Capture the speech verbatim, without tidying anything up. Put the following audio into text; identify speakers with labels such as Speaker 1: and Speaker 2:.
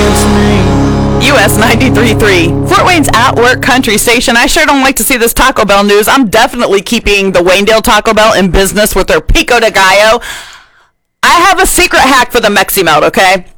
Speaker 1: U S ninety-three point three, Fort Wayne's at work country station. I sure don't like to see this Taco Bell news. I'm definitely keeping the Waynedale Taco Bell in business with their pico de gallo. I have a secret hack for the Mexi Melt, okay?